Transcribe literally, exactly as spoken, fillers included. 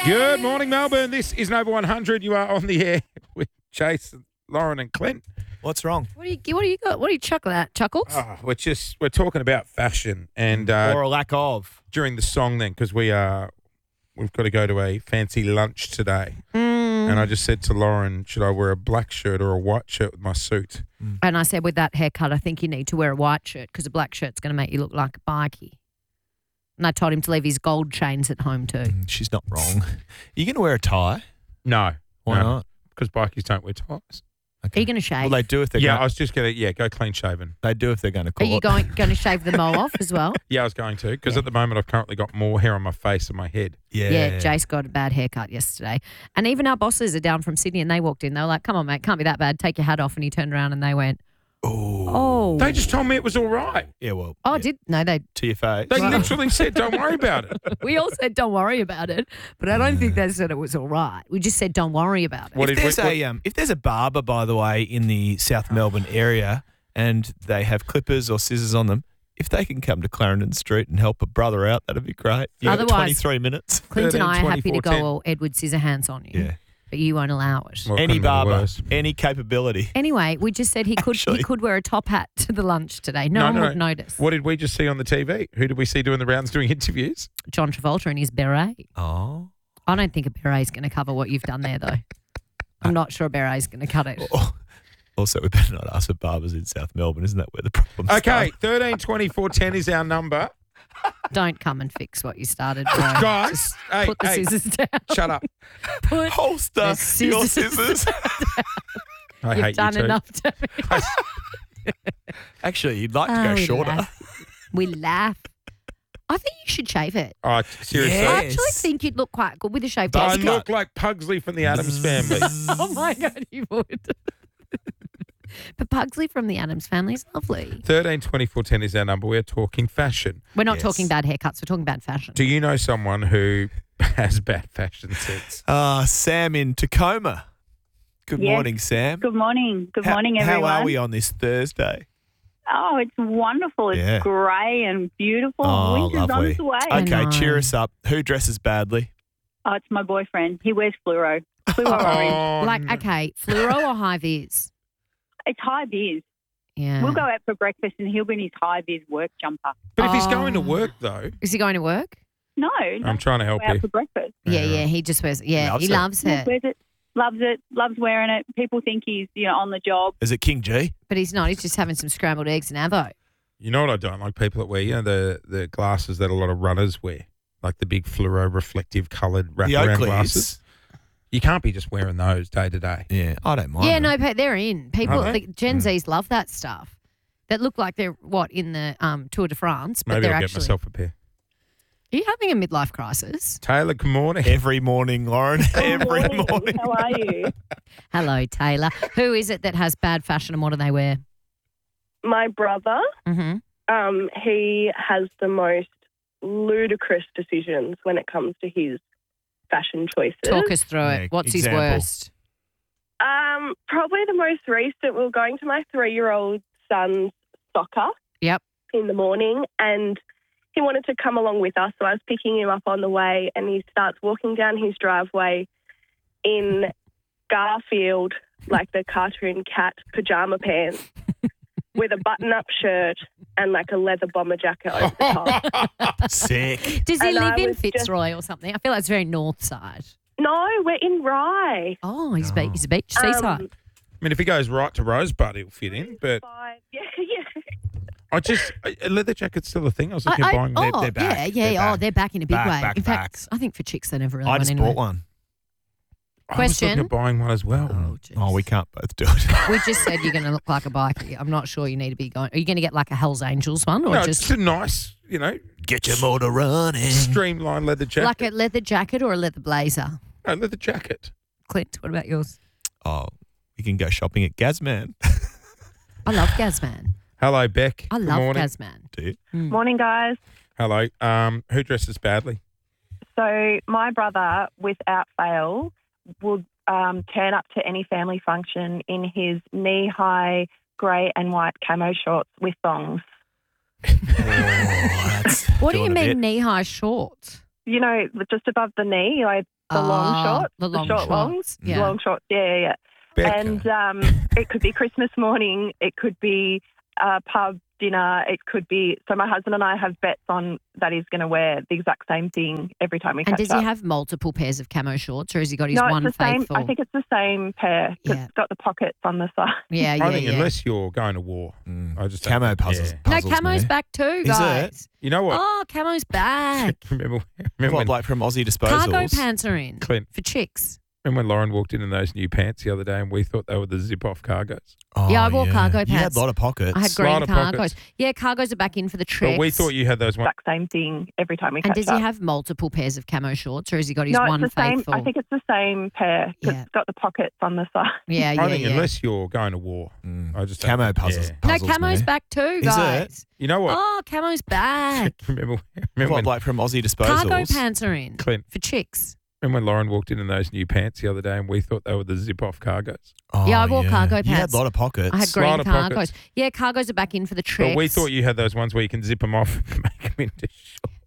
Good morning, Melbourne. This is Nova one hundred. You are on the air with Jason, Lauren, and Clint. What's wrong? What do you what do you got? What do you chuckle at? Chuckles? Oh, we're just we're talking about fashion and uh, or a lack of. during the song then because we are we've got to go to a fancy lunch today. Mm. And I just said to Lauren, should I wear a black shirt or a white shirt with my suit? And I said, with that haircut, I think you need to wear a white shirt because a black shirt's going to make you look like a bikie. And I told him to leave his gold chains at home too. Mm, She's not wrong. Are you going to wear a tie? No, Why no, not? because bikies don't wear ties. Are you going to shave? Well, they do if they're Yeah, I going. was just gonna yeah go clean shaven. They do if they're going to Are call you it. going going to shave the mole off as well? Yeah, I was going to because Yeah. at the moment I've currently got more hair on my face than my head. Yeah. Yeah, Jace got a bad haircut yesterday. And even our bosses are down from Sydney and they walked in. They were like, come on, mate, can't be that bad. Take your hat off. And he turned around and they went, Oh. oh. They just told me it was all right. Yeah. Well. Oh, yeah. did no? They to your face. They Wow. literally said, "Don't worry about it." we all said don't worry about it, but I don't think they said it was all right. We just said don't worry about it. What If did there's we- a um, if there's a barber, by the way, in the South Melbourne area, and they have clippers or scissors on them, if they can come to Clarendon Street and help a brother out, that'd be great. You got Otherwise- twenty-three minutes. Clint and I are happy to thirteen, go twenty-four, all Edward Scissorhands on you, Yeah. but you won't allow it. Well, Any couldn't be barber, worse. any capability. Anyway, we just said he could Actually- he could wear a top hat to the lunch today. No, No, one no, would notice. What did we just see on the T V? Who did we see doing the rounds doing interviews? John Travolta in his beret. Oh. I don't think a beret is going to cover what you've done there, though. I'm not sure a beret is going to cut it. Also, we better not ask for barbers in South Melbourne. Isn't that where the problem Okay, thirteen twenty-four ten is our number. Don't come and fix what you started, bro. Guys, Just hey, put the hey, scissors down. shut up. Put Holster the your scissors. scissors. I You've hate done you too. enough to me. Actually, you'd like to Oh, go we shorter. laugh. We laugh. I think you should shave it. Oh, seriously. Yeah. I Yes. actually think you'd look quite good with a shaved I head. Buzz cut. look like Pugsley from the Addams Family. Oh my God, you would. But Pugsley from the Addams Family is lovely. thirteen twenty-four ten is our number. We're talking fashion. We're not Yes. talking bad haircuts. We're talking bad fashion. Do you know someone who has bad fashion sense? Uh, Sam in Tacoma. Good Yes. morning, Sam. Good morning. Good How- morning, everyone. How are we on this Thursday? Oh, it's wonderful. It's Yeah. grey and beautiful. Oh, Winter's lovely. on its way. I Okay, know. cheer us up. Who dresses badly? Oh, it's my boyfriend. He wears fluoro. Fluoro orange. Oh, Like, no. okay, fluoro or high vis? It's high vis. Yeah. We'll go out for breakfast and he'll be in his high vis work jumper. But if he's going to Oh. work, though, Is he going to work? No, I'm no, trying to help go out you. for breakfast. Yeah, Yeah. yeah. He just wears. Yeah, Loves he it. loves He it, wears it. Loves it. Loves wearing it. People think he's you know on the job. Is it King G? but he's not. He's just having some scrambled eggs and avo. You know what I don't like? People that wear, you know, the, the glasses that a lot of runners wear, like the big fluoro reflective coloured The wraparound Oakleys. glasses. You can't be just wearing those day to day. Yeah, I don't mind. Yeah, them. no, but they're in. People, Are they? the Gen Mm. Zs love that stuff. That look like they're what in the um, Tour de France, but Maybe they're I'll get actually. myself a pair. Are you having a midlife crisis? Taylor, good morning. Every morning, Lauren. Every Good morning. How are you? Hello, Taylor. Who is it that has bad fashion and what do they wear? My brother, Mm-hmm. um, he has the most ludicrous decisions when it comes to his fashion choices. Talk us through Yeah, it. What's example. his worst? Um, probably the most recent, we were going to my three-year-old son's soccer Yep. in the morning, and he wanted to come along with us, so I was picking him up on the way, and he starts walking down his driveway in Garfield, like the cartoon cat, pajama pants, with a button-up shirt and like a leather bomber jacket over the top. Sick. Does he And I live in was just- Fitzroy or something? I feel like it's very north side. No, we're in Rye. Oh, he's, Oh. Be- he's a beach, seaside. Um, I mean, if he goes right to Rosebud, he'll fit in. But Five. Yeah, yeah. I just, a leather jacket's still a thing. I was looking I- at I- buying oh, they're- they're back. yeah, yeah. They're oh, back. they're back in a big Back, way. back, in fact, back. I think for chicks they never really I went just anywhere. bought one. I was looking Question? at buying one as well. Oh, jeez. Oh, we can't both do it. We just said you're going to look like a biker. I'm not sure you need to be going. Are you going to get like a Hell's Angels one or no, just it's a nice, you know, Get your motor running. streamlined leather jacket. like a leather jacket or a leather blazer? no, leather jacket. Clint, what about yours? Oh, we can go shopping at Gazman. I love Gazman. Hello, Beck. I Good love morning. Gazman. Do you? Morning, guys. Hello. Um, who dresses badly? So my brother, without fail, would um, turn up to any family function in his knee-high grey and white camo shorts with thongs. Oh, that's What do doing you a mean bit. knee-high shorts? You know, just above the knee, like the long Ah, shorts, the long short shorts. longs, Yeah. long shorts. Yeah, yeah, yeah. Becca. And um, it could be Christmas morning. It could be a pub dinner. It could be. So my husband and I have bets on that he's going to wear the exact same thing every time we And catch does up. he have multiple pairs of camo shorts, or has he got his no, one it's the faithful? same. I think it's the same pair because Yeah. it's got the pockets on the side. yeah, yeah, I think yeah. unless you're going to war, Mm. I just don't- Camo puzzles. yeah. no, puzzles camo's me. back too, Is it? guys. You know what? Oh, camo's back. remember, remember, What, when, like from Aussie Disposals? Cargo pants are in Clint, for chicks. remember when Lauren walked in in those new pants the other day and we thought they were the zip-off cargos? Oh, Yeah, I wore cargo You had pants. a lot of pockets. I had green Lot of cargos. pockets. Yeah, cargos are back in for the tricks. But we thought you had those ones. Exact same thing every time we And catch does up. he have multiple pairs of camo shorts, or has he got his no, one it's the same. faithful? I think it's the same pair because Yeah. it's got the pockets on the side. yeah, yeah, I think yeah. unless you're going to war, Mm. I just don't- Camo puzzles. yeah. no, puzzles camo's me. back too, Is it? guys. You know what? Oh, camo's back. remember, remember, What, when, like from Aussie Disposals? Cargo pants are in Clint, for chicks. remember when Lauren walked in in those new pants the other day and we thought they were the zip-off cargos? Oh, Yeah, I wore cargo You had pants. a lot of pockets. I had green Lot of cargos. pockets. Yeah, cargos are back in for the tricks. But we thought you had those ones where you can zip them off and make them into shorts.